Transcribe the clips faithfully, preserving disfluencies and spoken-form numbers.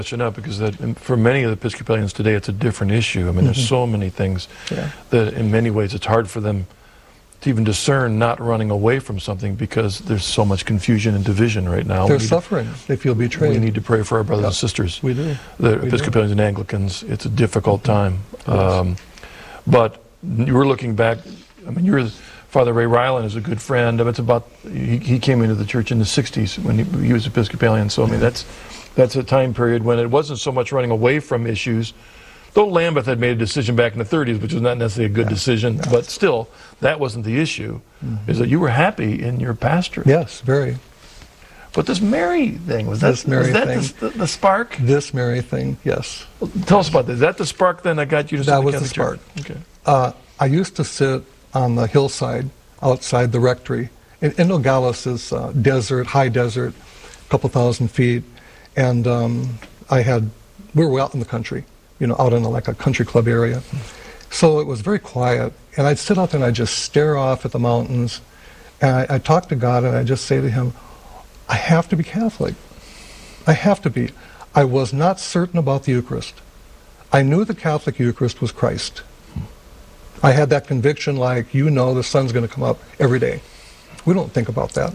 catching up because that for many of the Episcopalians today, it's a different issue. I mean, mm-hmm. there's so many things yeah. that in many ways it's hard for them to even discern not running away from something because there's so much confusion and division right now. They're suffering. To, they feel betrayed. We need to pray for our brothers yeah. and sisters. We do. The we Episcopalians do. and Anglicans. It's a difficult time. Yes. Um, but you were looking back, I mean, you're, Father Ray Ryland is a good friend. It's about, he, he came into the church in the sixties when he, he was Episcopalian. So, I mean, that's, that's a time period when it wasn't so much running away from issues. Though Lambeth had made a decision back in the thirties, which was not necessarily a good yeah. decision, yeah. but still, that wasn't the issue, mm-hmm. is that you were happy in your pastorate. Yes, very. But this Mary thing, was that, this Mary was that thing. The, the spark? This Mary thing, yes. Well, tell us about that. Is that the spark then that got you to That the was Catholic the spark. Church? Okay. Uh, I used to sit on the hillside outside the rectory. In, in Nogales is uh, desert, high desert, a couple thousand feet. And um, I had, we were out in the country, you know, out in a, like a country club area. So it was very quiet. And I'd sit out there and I'd just stare off at the mountains. And I, I'd talk to God and I'd just say to him, I have to be Catholic. I have to be. I was not certain about the Eucharist. I knew the Catholic Eucharist was Christ. I had that conviction like, you know, the sun's going to come up every day. We don't think about that.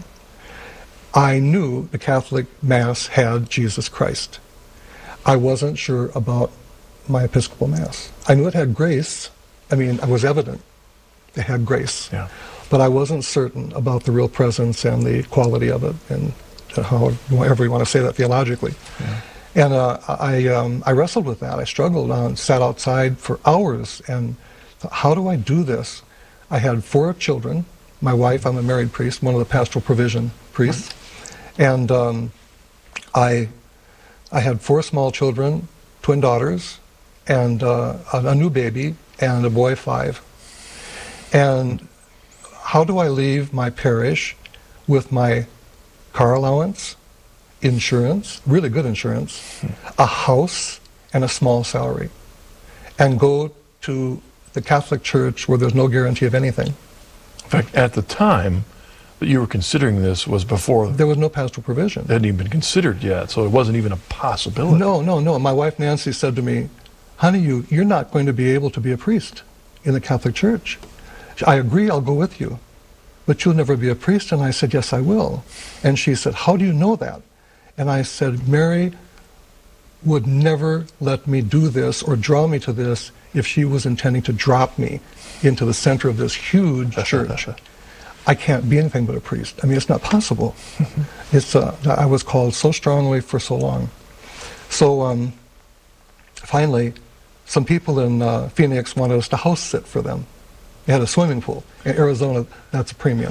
I knew the Catholic Mass had Jesus Christ. I wasn't sure about my Episcopal Mass. I knew it had grace. I mean, it was evident it had grace. Yeah. But I wasn't certain about the real presence and the quality of it, and however you want to say that theologically. Yeah. And uh, I, um, I wrestled with that. I struggled on, sat outside for hours, and thought, how do I do this? I had four children. My wife, I'm a married priest, one of the pastoral provision priests. And um, I, I had four small children, twin daughters, and uh, a, a new baby, and a boy five. And how do I leave my parish with my car allowance, insurance, really good insurance, a house, and a small salary, and go to the Catholic Church where there's no guarantee of anything? In fact, at the time that you were considering this was before... There was no pastoral provision. It hadn't even been considered yet, so it wasn't even a possibility. No, no, no. My wife Nancy said to me, honey, you, you're not going to be able to be a priest in the Catholic Church. I agree, I'll go with you, but you'll never be a priest. And I said, yes, I will. And she said, how do you know that? And I said, Mary would never let me do this or draw me to this if she was intending to drop me into the center of this huge church. I can't be anything but a priest. I mean, it's not possible. It's uh, I was called so strongly for so long. So um, finally, some people in uh, Phoenix wanted us to house sit for them. They had a swimming pool. In Arizona, that's a premium.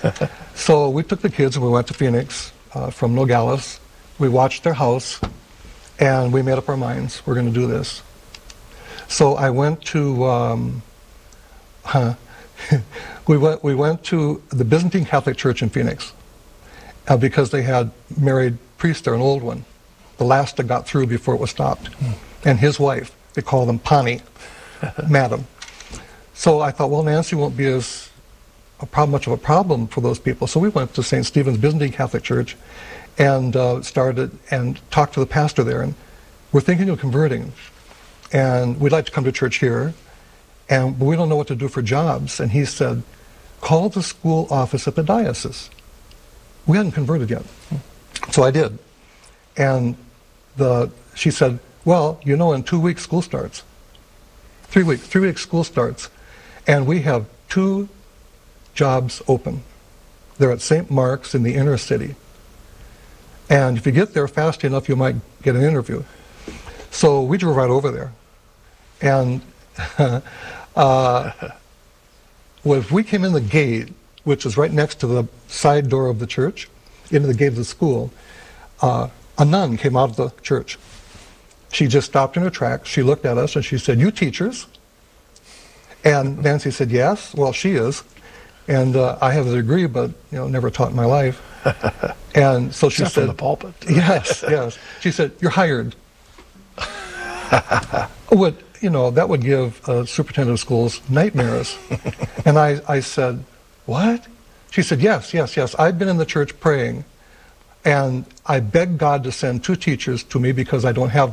So we took the kids and we went to Phoenix uh, from Nogales. We watched their house, and we made up our minds, we're going to do this. So I went to, um, huh, we went we went to the Byzantine Catholic Church in Phoenix uh, because they had married priest there, an old one, the last that got through before it was stopped, mm. and his wife. They call them Pani, Madam. So I thought, well, Nancy won't be as a problem, much of a problem for those people. So we went to Saint Stephen's Byzantine Catholic Church and uh, started and talked to the pastor there, and we're thinking of converting, and we'd like to come to church here, and but we don't know what to do for jobs. And he said, call the school office at the diocese. We hadn't converted yet. So I did. And the she said, well, you know, in two weeks school starts. Three weeks, three weeks school starts. And we have two jobs open. They're at Saint Mark's in the inner city. And if you get there fast enough, you might get an interview. So we drove right over there. And uh, well, if we came in the gate, which is right next to the side door of the church, into the gate of the school, uh, a nun came out of the church. She just stopped in her tracks. She looked at us and she said, you teachers? And Nancy said, yes. Well, she is. And uh, I have a degree, but you know, never taught in my life. And so she Except said, from the pulpit. Yes, yes. She said, you're hired. Would, you know, that would give uh, superintendent of schools nightmares. And I, I said, what? She said, yes, yes, yes. I've been in the church praying. And I begged God to send two teachers to me because I don't have